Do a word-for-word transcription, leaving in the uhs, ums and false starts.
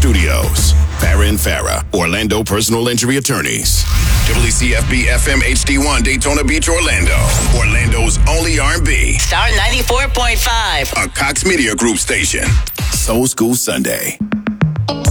Studios. Farah and Farah, Orlando Personal Injury Attorneys. W C F B F M H D one, Daytona Beach, Orlando. Orlando's only R and B. Star ninety-four point five. A Cox Media Group station. Soul School Sunday.